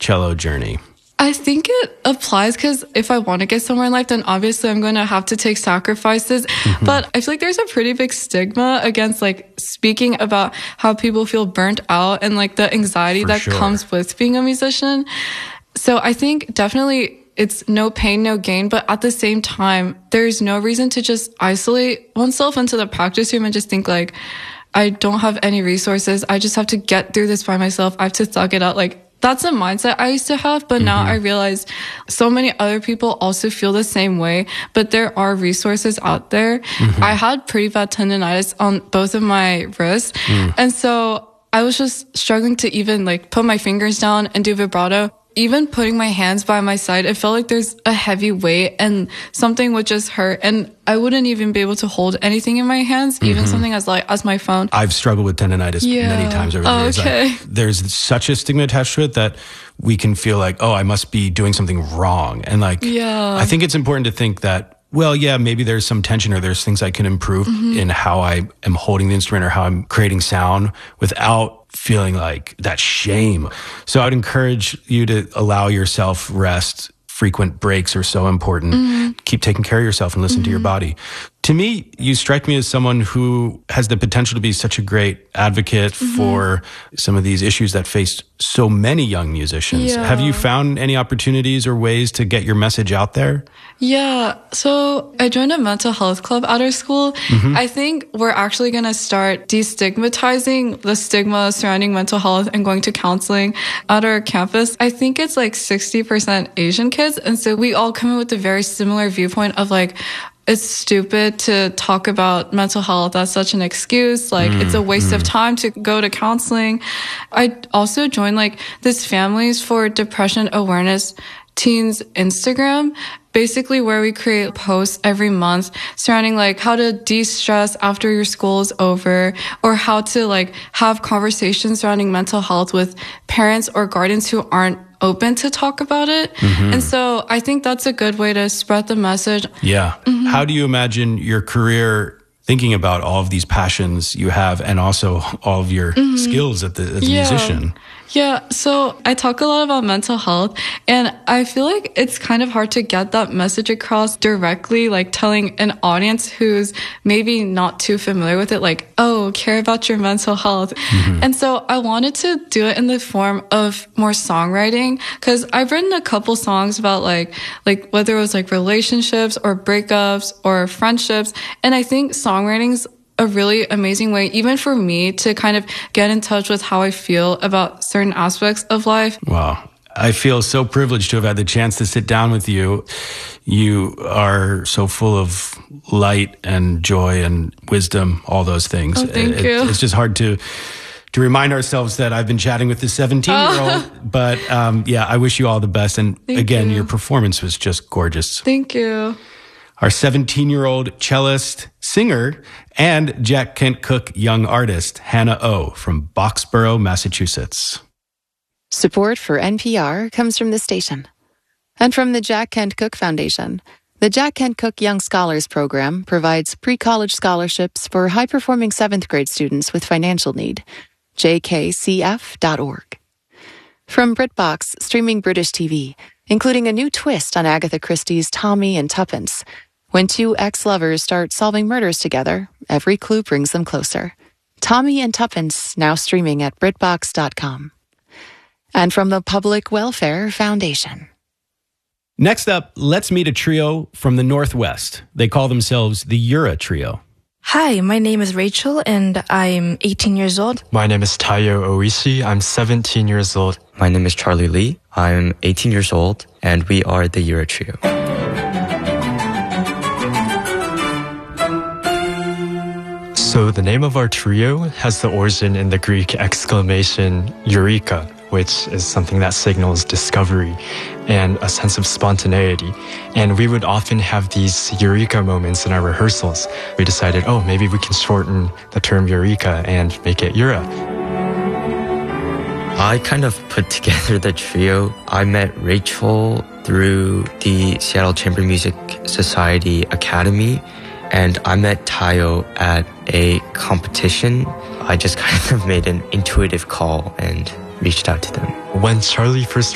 cello journey? I think it applies because if I want to get somewhere in life, then obviously I'm going to have to take sacrifices. But I feel like there's a pretty big stigma against like speaking about how people feel burnt out and like the anxiety that comes with being a musician. So I think definitely it's no pain, no gain. But at the same time, there's no reason to just isolate oneself into the practice room and just think like, I don't have any resources. I just have to get through this by myself. I have to thug it out. Like, that's a mindset I used to have, but now I realize so many other people also feel the same way, but there are resources out there. I had pretty bad tendonitis on both of my wrists. And so I was just struggling to even like put my fingers down and do vibrato. Even putting my hands by my side, it felt like there's a heavy weight and something would just hurt. And I wouldn't even be able to hold anything in my hands, even something as light as my phone. I've struggled with tendonitis many times over the years. Okay. There's such a stigma attached to it that we can feel like, oh, I must be doing something wrong. And like, I think it's important to think that, well, yeah, maybe there's some tension or there's things I can improve in how I am holding the instrument or how I'm creating sound without feeling like that shame. So I'd encourage you to allow yourself rest. Frequent breaks are so important. Keep taking care of yourself and listen to your body. To me, you strike me as someone who has the potential to be such a great advocate for some of these issues that face so many young musicians. Have you found any opportunities or ways to get your message out there? Yeah. So I joined a mental health club at our school. I think we're actually going to start destigmatizing the stigma surrounding mental health and going to counseling at our campus. I think it's like 60% Asian kids. And so we all come in with a very similar viewpoint of like, it's stupid to talk about mental health. That's such an excuse. Like, it's a waste of time to go to counseling. I also joined like this Families for Depression Awareness Teens Instagram, basically where we create posts every month surrounding like how to de-stress after your school is over, or how to like have conversations surrounding mental health with parents or guardians who aren't open to talk about it. And so I think that's a good way to spread the message. Yeah. How do you imagine your career thinking about all of these passions you have and also all of your skills as a musician? Yeah, so I talk a lot about mental health, and I feel like it's kind of hard to get that message across directly, like telling an audience who's maybe not too familiar with it, like, oh, care about your mental health. And so I wanted to do it in the form of more songwriting, because I've written a couple songs about like whether it was like relationships or breakups or friendships, and I think songwriting's a really amazing way, even for me, to kind of get in touch with how I feel about certain aspects of life. Wow. I feel so privileged to have had the chance to sit down with you. You are so full of light and joy and wisdom, all those things. Oh, thank you. It's just hard to remind ourselves that I've been chatting with this 17-year-old. But yeah, I wish you all the best. And again, your performance was just gorgeous. Thank you. Our 17-year-old cellist, singer, and Jack Kent Cooke young artist, Hannah Oh from Boxborough, Massachusetts. Support for NPR comes from the station and from the Jack Kent Cooke Foundation. The Jack Kent Cooke Young Scholars Program provides pre-college scholarships for high-performing 7th grade students with financial need. jkcf.org. From BritBox, streaming British TV, including a new twist on Agatha Christie's Tommy and Tuppence. When two ex-lovers start solving murders together, every clue brings them closer. Tommy and Tuppence, now streaming at BritBox.com. And from the Public Welfare Foundation. Next up, let's meet a trio from the Northwest. They call themselves the Yura Trio. Hi, my name is Rachel, and I'm 18 years old. My name is Tayo Oishi. I'm 17 years old. My name is Charlie Lee. I'm 18 years old, and we are the Yura Trio. So the name of our trio has the origin in the Greek exclamation Eureka, which is something that signals discovery and a sense of spontaneity. And we would often have these Eureka moments in our rehearsals. We decided, oh, maybe we can shorten the term Eureka and make it Yura. I kind of put together the trio. I met Rachel through the Seattle Chamber Music Society Academy, and I met Tayo at a competition. I just kind of made an intuitive call and reached out to them. When Charlie first